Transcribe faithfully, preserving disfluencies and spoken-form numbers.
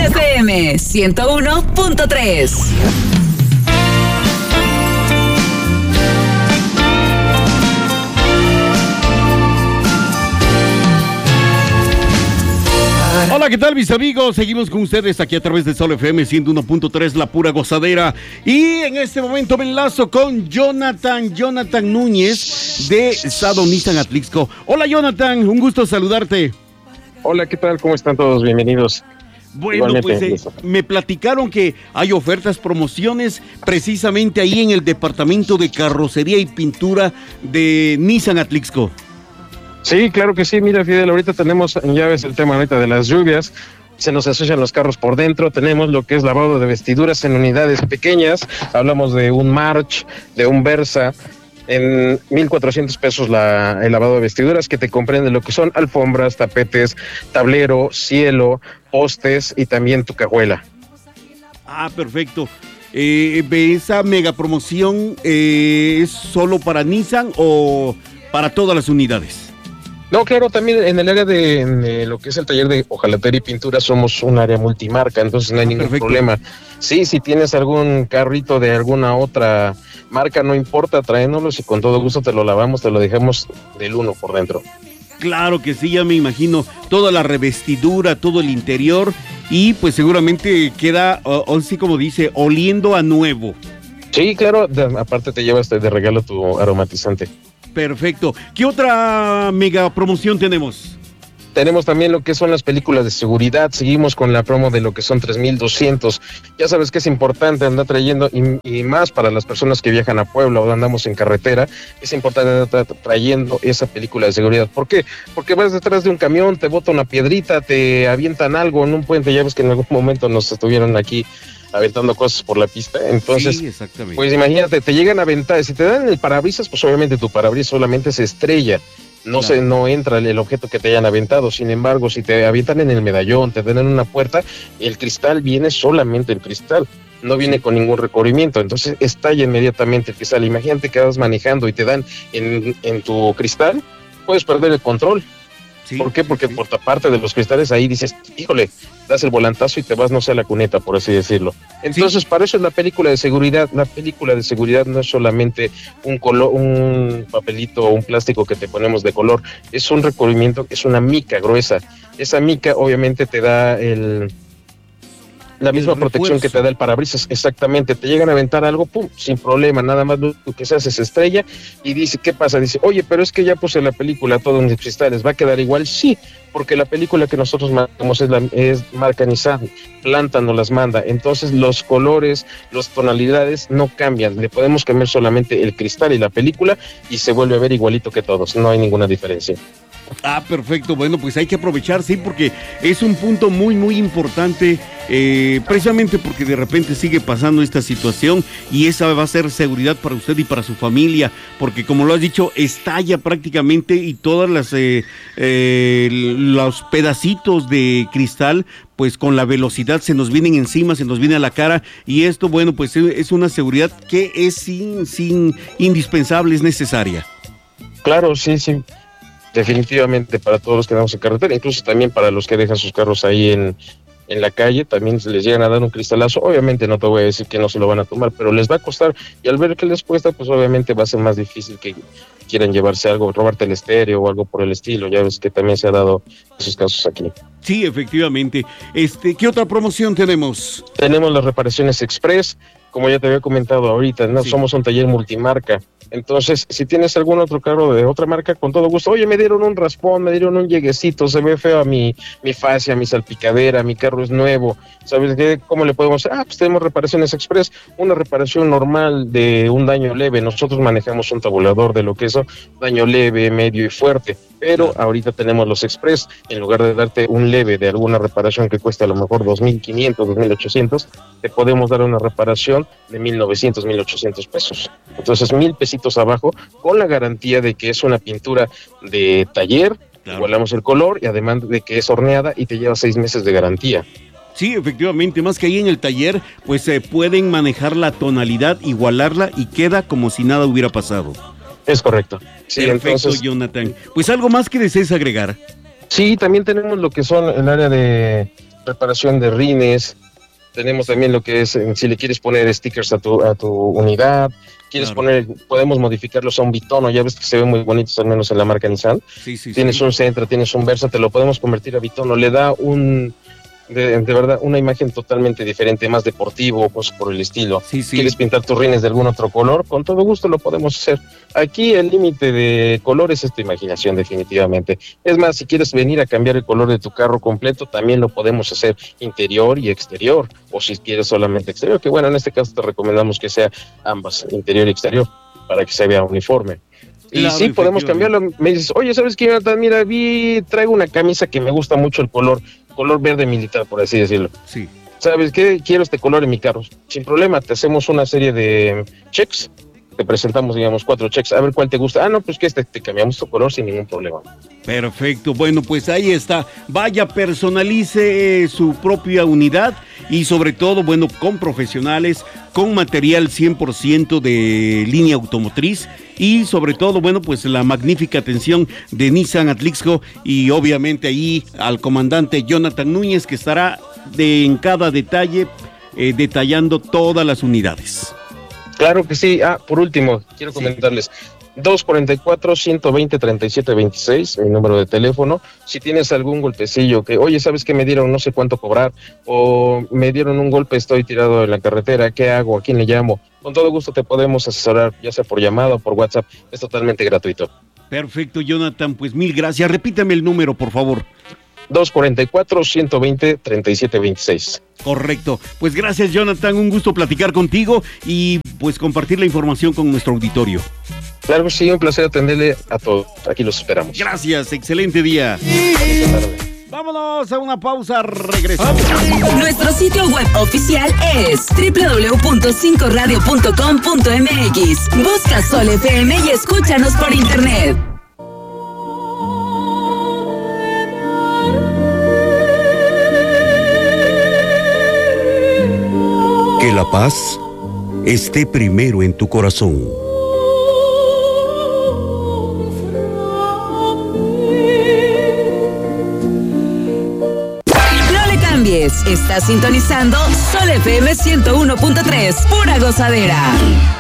F M ciento uno punto tres. Hola, ¿qué tal, mis amigos? Seguimos con ustedes aquí a través de Sol F M ciento uno punto tres, la pura gozadera. Y en este momento me enlazo con Jonathan, Jonathan Núñez de Sado Nissan Atlixco. Hola, Jonathan, un gusto saludarte. Hola, ¿qué tal? ¿Cómo están todos? Bienvenidos. Bueno, pues eh, me platicaron que hay ofertas, promociones, precisamente ahí en el departamento de carrocería y pintura de Nissan Atlixco. Sí, claro que sí. Mira, Fidel, ahorita tenemos, ya ves el tema ahorita de las lluvias, se nos asocian los carros por dentro, tenemos lo que es lavado de vestiduras en unidades pequeñas, hablamos de un March, de un Versa, en mil cuatrocientos pesos la, el lavado de vestiduras, que te comprende lo que son alfombras, tapetes, tablero, cielo, postes y también tu cajuela. Ah, perfecto. Eh, ¿Esa mega promoción eh, es solo para Nissan o para todas las unidades? No, claro, también en el área de, de lo que es el taller de hojalatería y pintura somos un área multimarca, entonces no hay ah, ningún perfecto. problema. Sí, si tienes algún carrito de alguna otra marca, no importa, tráenoslos y con todo gusto te lo lavamos, te lo dejamos del uno por dentro. Claro que sí, ya me imagino, toda la revestidura, todo el interior y pues seguramente queda, así como dice, oliendo a nuevo. Sí, claro, de, aparte te llevas de regalo tu aromatizante. Perfecto. ¿Qué otra mega promoción tenemos? Tenemos también lo que son las películas de seguridad. Seguimos con la promo de lo que son tres mil doscientos. Ya sabes que es importante andar trayendo, y, y más para las personas que viajan a Puebla o andamos en carretera, es importante andar tra- trayendo esa película de seguridad. ¿Por qué? Porque vas detrás de un camión, te bota una piedrita, te avientan algo en un puente. Ya ves que en algún momento nos estuvieron aquí aventando cosas por la pista, entonces, sí, exactamente. Pues imagínate, te llegan a aventar, si te dan el parabrisas, pues obviamente tu parabrisas solamente se estrella, no claro. se, no entra el objeto que te hayan aventado. Sin embargo, si te avientan en el medallón, te dan en una puerta, el cristal viene solamente el cristal, no viene con ningún recubrimiento, entonces estalla inmediatamente el cristal. Imagínate que vas manejando y te dan en, en tu cristal, puedes perder el control. Sí, ¿por qué? Porque sí. por parte de los cristales ahí dices, híjole, das el volantazo y te vas, no sé, a la cuneta, por así decirlo. Entonces, sí. para eso es la película de seguridad. La película de seguridad no es solamente un color, un papelito o un plástico que te ponemos de color, es un recubrimiento, es una mica gruesa. Esa mica obviamente te da el... la misma protección que te da el parabrisas, exactamente. Te llegan a aventar algo, pum, sin problema, nada más lo que se hace es estrella y dice, ¿qué pasa? Dice, oye, pero es que ya puse la película todo en cristales, ¿va a quedar igual? Sí, porque la película que nosotros mandamos es, la, es marca Nissan, Planta nos las manda, entonces los colores, las tonalidades no cambian, le podemos cambiar solamente el cristal y la película y se vuelve a ver igualito que todos, no hay ninguna diferencia. Ah, perfecto. Bueno, pues hay que aprovechar, sí, porque es un punto muy, muy importante, eh, precisamente porque de repente sigue pasando esta situación y esa va a ser seguridad para usted y para su familia, porque como lo has dicho, estalla prácticamente y todas las eh, eh, los pedacitos de cristal, pues con la velocidad se nos vienen encima, se nos viene a la cara y esto, bueno, pues es una seguridad que es sin, sin indispensable, es necesaria. Claro, sí, sí. Definitivamente para todos los que andamos en carretera, incluso también para los que dejan sus carros ahí en, en la calle, también se les llegan a dar un cristalazo. Obviamente no te voy a decir que no se lo van a tomar, pero les va a costar, y al ver que les cuesta, pues obviamente va a ser más difícil que quieran llevarse algo, robarte el estéreo o algo por el estilo. Ya ves que también se ha dado esos casos aquí. Sí, efectivamente. Este, ¿qué otra promoción tenemos? Tenemos las reparaciones express, como ya te había comentado ahorita, no sí. somos un taller multimarca. Entonces, si tienes algún otro carro de otra marca, con todo gusto. Oye, me dieron un raspón, me dieron un lleguecito, se ve feo a mi, mi fascia, mi salpicadera, mi carro es nuevo. ¿Sabes qué? ¿Cómo le podemos hacer? Ah, pues tenemos reparaciones express. Una reparación normal de un daño leve. Nosotros manejamos un tabulador de lo que es daño leve, medio y fuerte. Pero ahorita tenemos los express. En lugar de darte un leve de alguna reparación que cuesta a lo mejor dos mil quinientos, dos mil ochocientos, te podemos dar una reparación de mil novecientos, mil ochocientos pesos. Entonces, mil pesitos abajo, con la garantía de que es una pintura de taller, claro. igualamos el color y además de que es horneada y te lleva seis meses de garantía. Sí, efectivamente, más que ahí en el taller, pues se eh, pueden manejar la tonalidad, igualarla y queda como si nada hubiera pasado. Es correcto. Sí, perfecto, entonces, Jonathan. Pues algo más que desees agregar. Sí, también tenemos lo que son el área de reparación de rines. Tenemos también lo que es, si le quieres poner stickers a tu, a tu unidad, quieres claro. poner, podemos modificarlos a un bitono, ya ves que se ven muy bonitos, al menos en la marca Nissan. Sí, sí, tienes sí. un Sentra, tienes un Versa, te lo podemos convertir a bitono, le da un, de, de verdad, una imagen totalmente diferente, más deportivo, cosas por el estilo. Sí, sí. ¿Quieres pintar tus rines de algún otro color? Con todo gusto lo podemos hacer. Aquí el límite de colores es tu imaginación, definitivamente. Es más, si quieres venir a cambiar el color de tu carro completo, también lo podemos hacer interior y exterior, o si quieres solamente exterior, que bueno, en este caso te recomendamos que sea ambas, interior y exterior, para que se vea uniforme. Y claro, sí, podemos cambiarlo. Me dices, oye, ¿sabes qué, Jonathan? Mira, vi, traigo una camisa que me gusta mucho el color, color verde militar, por así decirlo. Sí. ¿Sabes qué? Quiero este color en mi carro. Sin problema, te hacemos una serie de checks, te presentamos, digamos, cuatro checks, a ver cuál te gusta. Ah, no, pues que este, te cambiamos tu color sin ningún problema. Perfecto, bueno, pues ahí está. Vaya, personalice eh, su propia unidad y sobre todo, bueno, con profesionales, con material cien por ciento de línea automotriz y sobre todo, bueno, pues la magnífica atención de Nissan Atlixco y obviamente ahí al comandante Jonathan Núñez, que estará de, en cada detalle eh, detallando todas las unidades. Claro que sí. Ah, por último, quiero comentarles. Sí. dos cuarenta y cuatro, ciento veinte, treinta y siete veintiséis, mi número de teléfono. Si tienes algún golpecillo que, oye, ¿sabes qué? Me dieron no sé cuánto cobrar, o me dieron un golpe, estoy tirado en la carretera, ¿qué hago? ¿A quién le llamo? Con todo gusto te podemos asesorar, ya sea por llamada o por WhatsApp, es totalmente gratuito. Perfecto, Jonathan, pues mil gracias. Repítame el número, por favor. dos cuarenta y cuatro, ciento veinte, treinta y siete veintiséis. Correcto. Pues gracias, Jonathan. Un gusto platicar contigo y pues compartir la información con nuestro auditorio. Claro que sí, un placer atenderle a todos. Aquí los esperamos. Gracias, excelente día. Vámonos a una pausa, regresamos. Nuestro sitio web oficial es doble u doble u doble u punto cinco radio punto com punto m x. Busca Sol F M y escúchanos por internet. Que la paz esté primero en tu corazón. No le cambies, estás sintonizando Sol F M ciento uno punto tres, pura gozadera.